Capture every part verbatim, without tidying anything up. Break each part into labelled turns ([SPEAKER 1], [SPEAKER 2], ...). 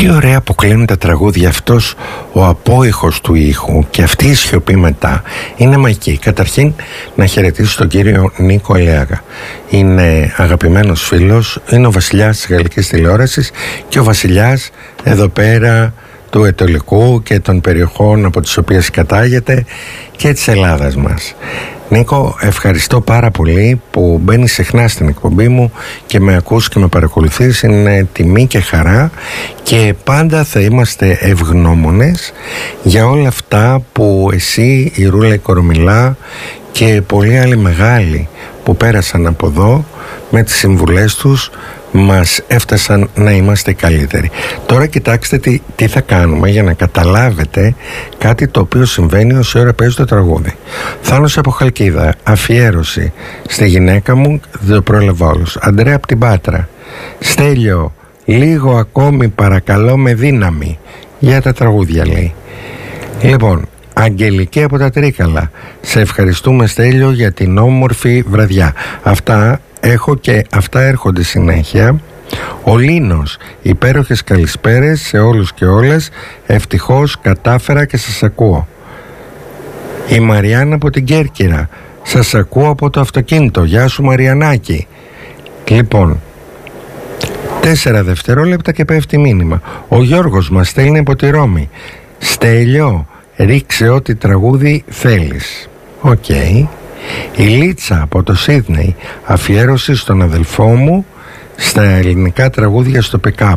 [SPEAKER 1] Τι ωραία που κλείνουν τα τραγούδια. Αυτός ο απόϊχος του ήχου και αυτή η σιωπή μετά είναι μαγική. Καταρχήν να χαιρετήσω τον κύριο Νίκο Αλέαγα. Είναι αγαπημένος φίλος, είναι ο βασιλιάς της γαλλικής τηλεόρασης και ο βασιλιάς εδώ πέρα του Ετωλικού και των περιοχών από τις οποίες κατάγεται και της Ελλάδας μας. Νίκο, ευχαριστώ πάρα πολύ που μπαίνεις συχνά στην εκπομπή μου και με ακούς και με παρακολουθείς. Είναι τιμή και χαρά και πάντα θα είμαστε ευγνώμονες για όλα αυτά που εσύ, η Ρούλα η Κορομιλά και πολλοί άλλοι μεγάλοι που πέρασαν από εδώ με τις συμβουλές τους μας έφτασαν να είμαστε καλύτεροι. Τώρα κοιτάξτε τι, τι θα κάνουμε για να καταλάβετε κάτι το οποίο συμβαίνει όση ώρα παίζει το τραγούδι. Θάνος από Χαλκίδα, αφιέρωση στη γυναίκα μου, δεν το πρόλαβα όλους. Αντρέα από την Πάτρα, Στέλιο, λίγο ακόμη παρακαλώ με δύναμη. Για τα τραγούδια λέει. Λοιπόν, Αγγελική από τα Τρίκαλα, σε ευχαριστούμε Στέλιο για την όμορφη βραδιά. Αυτά έχω και αυτά έρχονται συνέχεια. Ο Λίνος, υπέροχες καλησπέρες σε όλους και όλες. Ευτυχώς κατάφερα και σας ακούω. Η Μαριάννα από την Κέρκυρα, σας ακούω από το αυτοκίνητο. Γεια σου Μαριανάκη. Λοιπόν, τέσσερα δευτερόλεπτα και πέφτει μήνυμα. Ο Γιώργος μας στέλνει από τη Ρώμη. Στέλιο, ρίξε ό,τι τραγούδι θέλεις. Οκ. Okay. Η Λίτσα από το Σίδνεϊ, αφιέρωση στον αδελφό μου στα ελληνικά τραγούδια στο pick-up.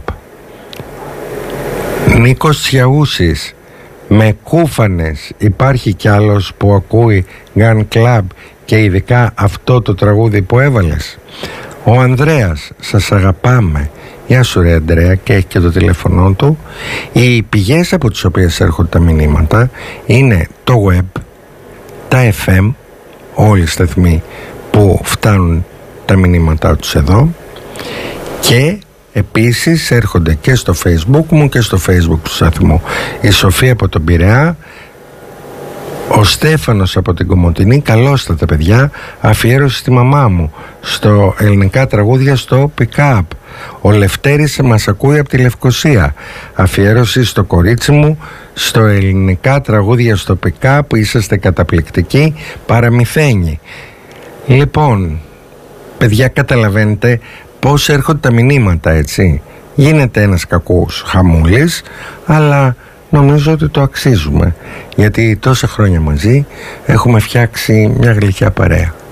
[SPEAKER 1] Νίκος Τσιαούσης, με κούφανες, υπάρχει κι άλλος που ακούει Gun Club και ειδικά αυτό το τραγούδι που έβαλες. Ο Ανδρέας, σας αγαπάμε. Γεια σου ρε Ανδρέα, και έχει και το τηλέφωνο του. Οι πηγές από τις οποίες έρχονται τα μηνύματα είναι το web, τα εφ εμ, όλοι οι σταθμοί που φτάνουν τα μηνύματά τους εδώ, και επίσης έρχονται και στο Facebook μου και στο Facebook του σταθμού. Η Σοφία από τον Πειραιά, ο Στέφανος από την Κομοτηνή, καλώς τα παιδιά, αφιέρωση στη μαμά μου στο ελληνικά τραγούδια στο pick-up. Ο Λευτέρης μας ακούει από τη Λευκοσία, αφιέρωση στο κορίτσι μου στο ελληνικά τραγούδια στο pick-up. Είσαστε καταπληκτικοί, παραμυθένοι. Λοιπόν, παιδιά, καταλαβαίνετε πώς έρχονται τα μηνύματα, έτσι. Γίνεται ένας κακός χαμούλης, αλλά νομίζω ότι το αξίζουμε, γιατί τόσα χρόνια μαζί έχουμε φτιάξει μια γλυκιά παρέα.